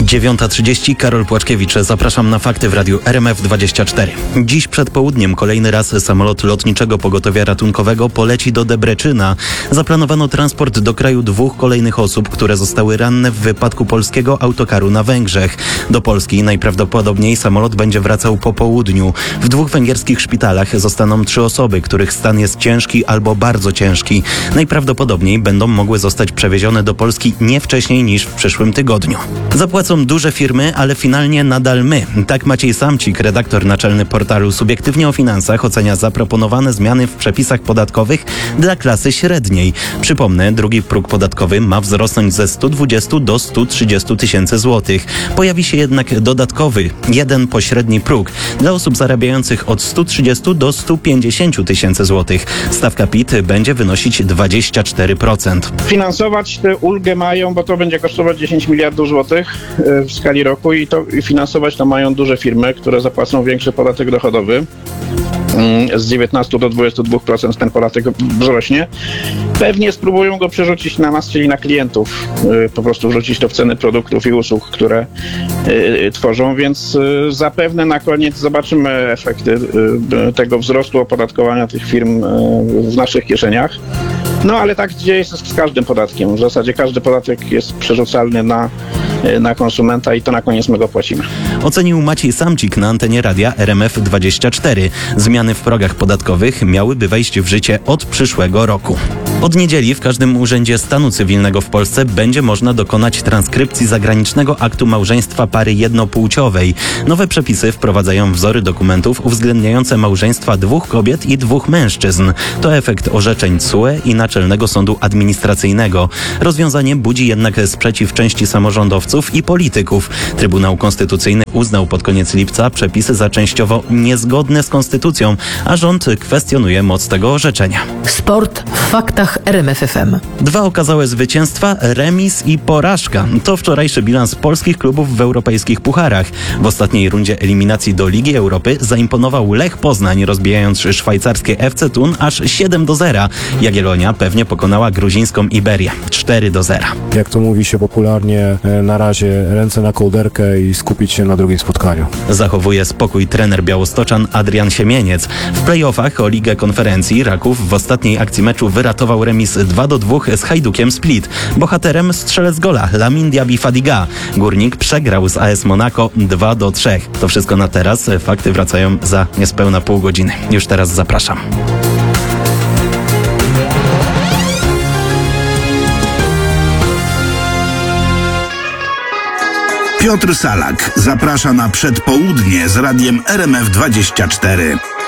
9:30, Karol Płaczkiewicz. Zapraszam na fakty w radiu RMF24. Dziś przed południem kolejny raz samolot Lotniczego Pogotowia Ratunkowego poleci do Debreczyna. Zaplanowano transport do kraju 2 kolejnych osób, które zostały ranne w wypadku polskiego autokaru na Węgrzech. Do Polski najprawdopodobniej samolot będzie wracał po południu. W 2 węgierskich szpitalach zostaną 3 osoby, których stan jest ciężki albo bardzo ciężki. Najprawdopodobniej będą mogły zostać przewiezione do Polski nie wcześniej niż w przyszłym tygodniu. Zapłacą duże firmy, ale finalnie nadal my. Tak Maciej Samcik, redaktor naczelny portalu Subiektywnie o Finansach, ocenia zaproponowane zmiany w przepisach podatkowych dla klasy średniej. Przypomnę, drugi próg podatkowy ma wzrosnąć ze 120 do 130 tysięcy złotych. Pojawi się jednak dodatkowy, jeden pośredni próg dla osób zarabiających od 130 do 150 tysięcy złotych. Stawka PIT będzie wynosić 24%. Finansować tę ulgę mają, bo to będzie kosztować 10 miliardów złotych w skali roku i finansować to mają duże firmy, które zapłacą większy podatek dochodowy. Z 19 do 22% ten podatek wzrośnie. Pewnie spróbują go przerzucić na nas, czyli na klientów. Po prostu wrzucić to w ceny produktów i usług, które tworzą, więc zapewne na koniec zobaczymy efekty tego wzrostu opodatkowania tych firm w naszych kieszeniach. No ale tak dzieje się z każdym podatkiem. W zasadzie każdy podatek jest przerzucalny na konsumenta i to na koniec my go płacimy. Ocenił Maciej Samcik na antenie radia RMF24. Zmiany w progach podatkowych miałyby wejść w życie od przyszłego roku. Od niedzieli w każdym urzędzie stanu cywilnego w Polsce będzie można dokonać transkrypcji zagranicznego aktu małżeństwa pary jednopłciowej. Nowe przepisy wprowadzają wzory dokumentów uwzględniające małżeństwa 2 kobiet i 2 mężczyzn. To efekt orzeczeń TSUE i Naczelnego Sądu Administracyjnego. Rozwiązanie budzi jednak sprzeciw części samorządowców i polityków. Trybunał Konstytucyjny uznał pod koniec lipca przepisy za częściowo niezgodne z konstytucją, a rząd kwestionuje moc tego orzeczenia. Sport w faktach RMF FM. 2 okazałe zwycięstwa, remis i porażka. To wczorajszy bilans polskich klubów w europejskich pucharach. W ostatniej rundzie eliminacji do Ligi Europy zaimponował Lech Poznań, rozbijając szwajcarskie FC Thun aż 7-0. Jagiellonia pewnie pokonała gruzińską Iberię 4-0. Jak to mówi się popularnie, na razie ręce na kołderkę i skupić się na drugim spotkaniu. Zachowuje spokój trener białostoczan Adrian Siemieniec. W play-offach o Ligę Konferencji Raków w ostatniej akcji meczu wyratował remis 2-2 z Hajdukiem Split. Bohaterem strzelec gola Lamin Diaby Fadiga. Górnik przegrał z AS Monaco 2-3. To wszystko na teraz. Fakty wracają za niespełna pół godziny. Już teraz zapraszam. Piotr Salak zaprasza na przedpołudnie z radiem RMF24.